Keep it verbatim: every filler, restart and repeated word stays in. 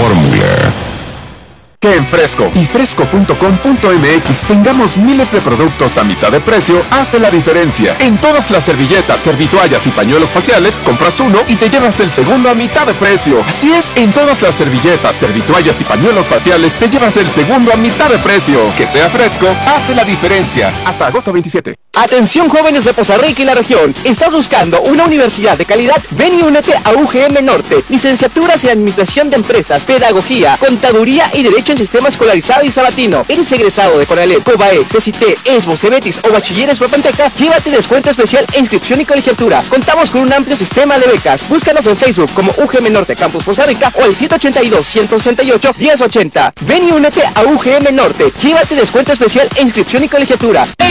fórmula. Que en Fresco y fresco punto com punto m x tengamos miles de productos a mitad de precio hace la diferencia. En todas las servilletas, servitoallas y pañuelos faciales, compras uno y te llevas el segundo a mitad de precio. Así es, en todas las servilletas, servitoallas y pañuelos faciales te llevas el segundo a mitad de precio. Que sea Fresco hace la diferencia. Hasta agosto veintisiete. Atención jóvenes de Poza Rica y la región. ¿Estás buscando una universidad de calidad? Ven y únete a U G M Norte. Licenciaturas en Administración de Empresas, Pedagogía, Contaduría y Derecho en Sistema Escolarizado y Sabatino. ¿Eres egresado de Conalep, COBAE, CECITE, ESBO, CEBETIS o Bachilleres Propanteca? Llévate descuento especial e inscripción y colegiatura. Contamos con un amplio sistema de becas. Búscanos en Facebook como U G M Norte Campus Poza Rica o al siete ocho dos, uno sesenta y ocho, diez ochenta. Ven y únete a U G M Norte. Llévate descuento especial e inscripción y colegiatura.